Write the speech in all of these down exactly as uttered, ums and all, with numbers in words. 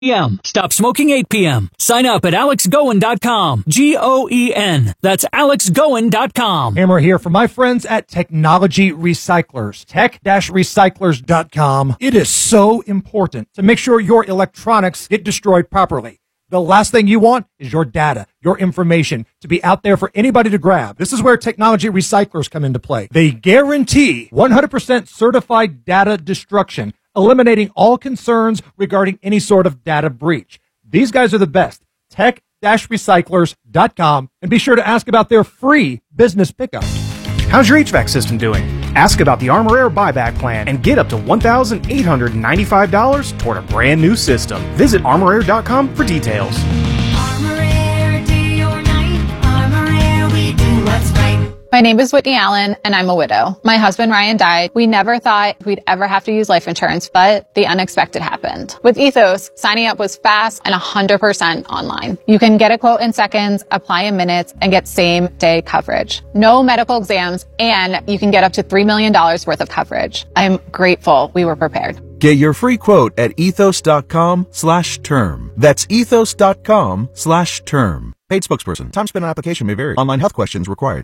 p.m. Stop smoking eight p.m. Sign up at alex goen dot com. G O E N. That's alex goen dot com. And we're here for my friends at Technology Recyclers. tech dash recyclers dot com. It is so important to make sure your electronics get destroyed properly. The last thing you want is your data, your information to be out there for anybody to grab. This is where Technology Recyclers come into play. They guarantee one hundred percent certified data destruction, eliminating all concerns regarding any sort of data breach. These guys are the best. tech dash recyclers dot com, and be sure to ask about their free business pickup. How's your H V A C system doing? Ask about the Armor Air buyback plan and get up to one thousand eight hundred ninety-five dollars toward a brand new system. Visit armor air dot com for details. Armor Air, day or night. Armor Air, we do what's right. My name is Whitney Allen, and I'm a widow. My husband, Ryan, died. We never thought we'd ever have to use life insurance, but the unexpected happened. With Ethos, signing up was fast and one hundred percent online. You can get a quote in seconds, apply in minutes, and get same-day coverage. No medical exams, and you can get up to three million dollars worth of coverage. I'm grateful we were prepared. Get your free quote at ethos.com slash term. That's ethos.com slash term. Paid spokesperson. Time spent on application may vary. Online health questions required.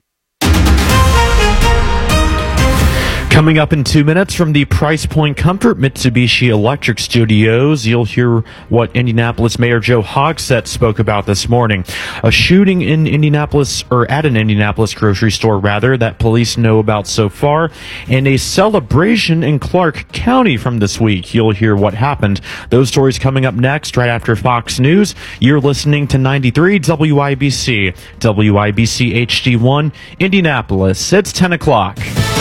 Coming up in two minutes from the Price Point Comfort Mitsubishi Electric Studios, you'll hear what Indianapolis Mayor Joe Hogsett spoke about this morning. A shooting in Indianapolis, or at an Indianapolis grocery store, rather, that police know about so far, and a celebration in Clark County from this week. You'll hear what happened. Those stories coming up next, right after Fox News. You're listening to ninety-three W I B C, W I B C H D one, Indianapolis. It's ten o'clock.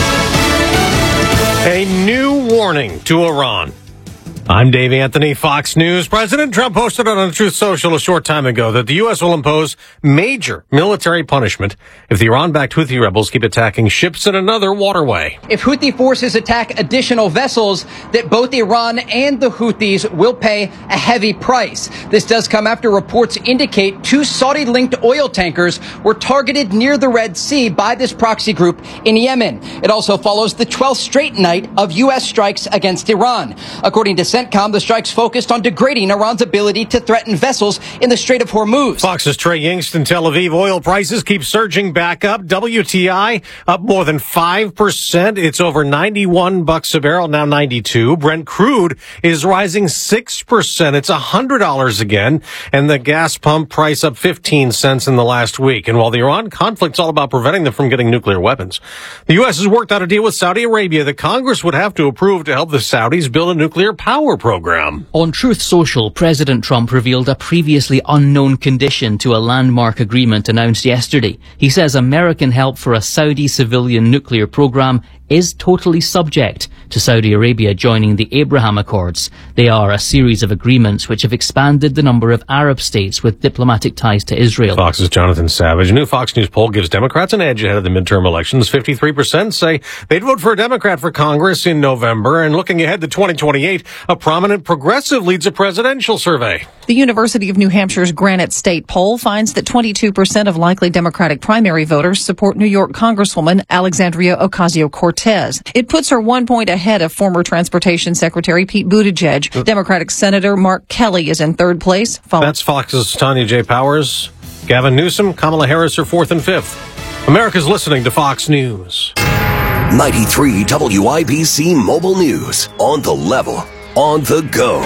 A new warning to Iran. I'm Dave Anthony, Fox News. President Trump posted on Truth Social a short time ago that the U S will impose major military punishment if the Iran-backed Houthi rebels keep attacking ships in another waterway. If Houthi forces attack additional vessels, that both Iran and the Houthis will pay a heavy price. This does come after reports indicate two Saudi-linked oil tankers were targeted near the Red Sea by this proxy group in Yemen. It also follows the twelfth straight night of U S strikes against Iran. According to CENTCOM, the strikes focused on degrading Iran's ability to threaten vessels in the Strait of Hormuz. Fox's Trey Yingst in Tel Aviv. Oil prices keep surging back up. W T I up more than five percent. It's over ninety-one bucks a barrel, now ninety-two. Brent crude is rising six percent. It's one hundred dollars again. And the gas pump price up fifteen cents in the last week. And while the Iran conflict's all about preventing them from getting nuclear weapons, the U S has worked out a deal with Saudi Arabia that Congress would have to approve to help the Saudis build a nuclear power program. On Truth Social, President Trump revealed a previously unknown condition to a landmark agreement announced yesterday. He says American help for a Saudi civilian nuclear program is totally subject to Saudi Arabia joining the Abraham Accords. They are a series of agreements which have expanded the number of Arab states with diplomatic ties to Israel. Fox's Jonathan Savage. A new Fox News poll gives Democrats an edge ahead of the midterm elections. fifty-three percent say they'd vote for a Democrat for Congress in November. And looking ahead to twenty twenty-eight, a prominent progressive leads a presidential survey. The University of New Hampshire's Granite State poll finds that twenty-two percent of likely Democratic primary voters support New York Congresswoman Alexandria Ocasio-Cortez. It puts her one point ahead of former Transportation Secretary Pete Buttigieg. Democratic Senator Mark Kelly is in third place. That's Fox's Tanya J. Powers. Gavin Newsom, Kamala Harris are fourth and fifth. America's listening to Fox News. ninety-three W I B C Mobile News. On the level. On the go.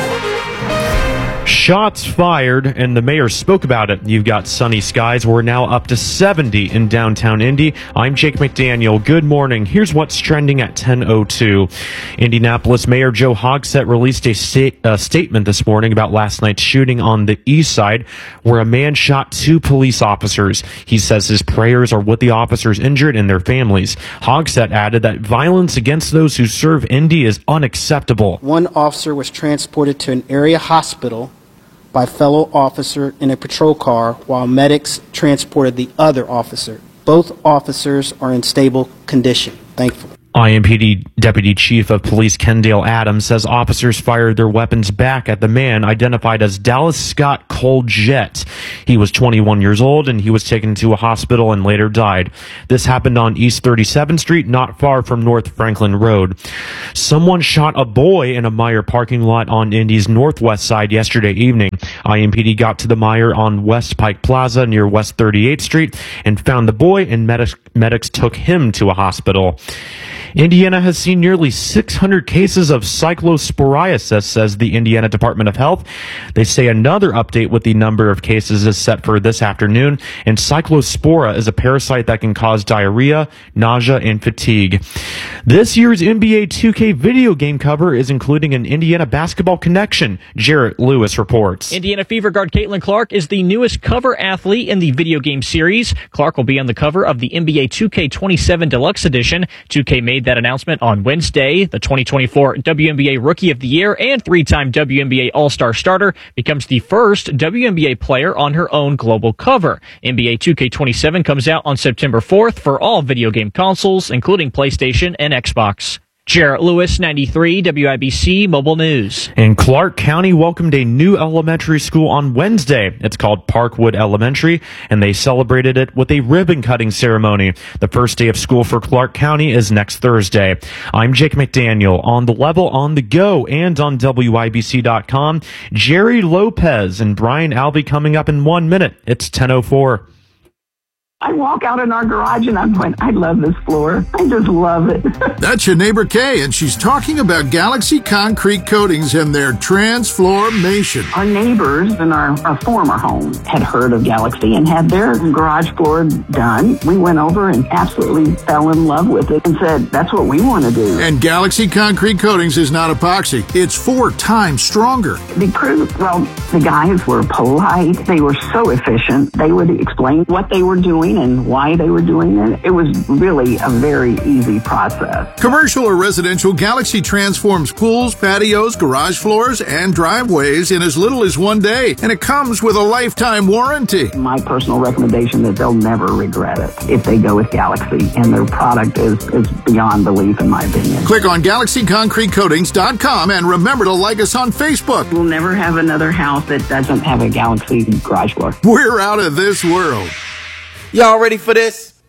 Shots fired, and the mayor spoke about it. You've got sunny skies. We're now up to seventy in downtown Indy. I'm Jake McDaniel. Good morning. Here's what's trending at ten oh two. Indianapolis Mayor Joe Hogsett released a, sta- a statement this morning about last night's shooting on the east side, where a man shot two police officers. He says his prayers are with the officers injured and their families. Hogsett added that violence against those who serve Indy is unacceptable. One officer was transported to an area hospital by fellow officer in a patrol car while medics transported the other officer. Both officers are in stable condition, thankfully. I M P D Deputy Chief of Police Kendale Adams says officers fired their weapons back at the man identified as Dallas Scott Cole Jett. He was twenty-one years old and he was taken to a hospital and later died. This happened on East thirty-seventh Street, not far from North Franklin Road. Someone shot a boy in a Meijer parking lot on Indy's northwest side yesterday evening. I M P D got to the Meijer on West Pike Plaza near West thirty-eighth Street and found the boy, and medics, medics took him to a hospital. Indiana has seen nearly six hundred cases of cyclosporiasis, says the Indiana Department of Health. They say another update with the number of cases is set for this afternoon, and cyclospora is a parasite that can cause diarrhea, nausea, and fatigue. This year's N B A two K video game cover is including an Indiana basketball connection. Jarrett Lewis reports. Indiana Fever guard Caitlin Clark is the newest cover athlete in the video game series. Clark will be on the cover of the N B A two K twenty-seven Deluxe Edition. two K made that announcement on Wednesday. The twenty twenty-four W N B A Rookie of the Year and three-time W N B A All-Star starter becomes the first W N B A player on her own global cover. N B A two K twenty-seven comes out on September fourth for all video game consoles, including PlayStation and Xbox. Jarrett Lewis, ninety-three W I B C Mobile News. And Clark County welcomed a new elementary school on Wednesday. It's called Parkwood Elementary, and they celebrated it with a ribbon cutting ceremony. The first day of school for Clark County is next Thursday. I'm Jake McDaniel on The Level, on the go, and on W I B C dot com. Jerry Lopez and Brian Alvey coming up in one minute. It's ten oh four. I walk out in our garage and I'm going, I love this floor. I just love it. That's your neighbor Kay, and she's talking about Galaxy Concrete Coatings and their transformation. Our neighbors in our, our former home had heard of Galaxy and had their garage floor done. We went over and absolutely fell in love with it and said, that's what we want to do. And Galaxy Concrete Coatings is not epoxy. It's four times stronger. The crew, well, the guys were polite. They were so efficient. They would explain what they were doing and why they were doing it. It was really a very easy process. Commercial or residential, Galaxy transforms pools, patios, garage floors, and driveways in as little as one day, and it comes with a lifetime warranty. My personal recommendation is they'll never regret it if they go with Galaxy, and their product is, is beyond belief in my opinion. Click on Galaxy Concrete Coatings dot com and remember to like us on Facebook. We'll never have another house that doesn't have a Galaxy garage floor. We're out of this world. Y'all ready for this?